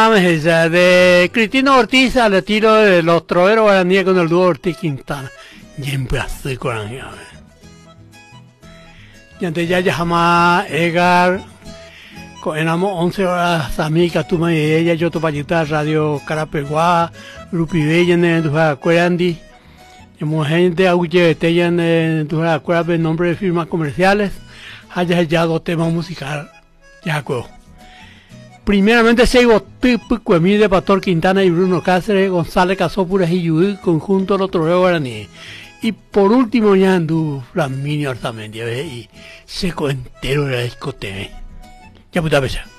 mames, esa de Cristina Ortiz al estilo de los troveros guaraníes con el dúo Ortiz Quintana. Y en pedazo de coraje, a ver. Y antes ya jamás Edgar, éramos 11 horas a mí, Catuma y ella, yo topayita, Radio Carapeguá, Grupi Bellen, en tu acuerdas, hemos gente auye teyan en tu acuerdas el nombre de firmas comerciales, haya ya dos temas musicales, ya acuerdo. Primeramente se típico de Pastor Quintana y Bruno Cáceres, González Casópuras y Yudí, conjunto de los troveros guaraníes. Y por último ya anduvo Flaminio Arzamendi, y seco entero de la discoteca. Ya puta pesa.